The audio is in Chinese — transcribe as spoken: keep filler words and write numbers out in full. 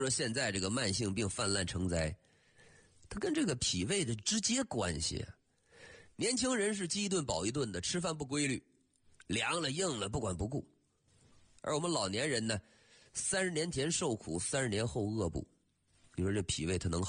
说现在这个慢性病泛滥成灾，它跟这个脾胃的直接关系。年轻人是饥一顿饱一顿的，吃饭不规律，凉了硬了不管不顾。而我们老年人呢，三十年前受苦，三十年后饿不。你说这脾胃它能好？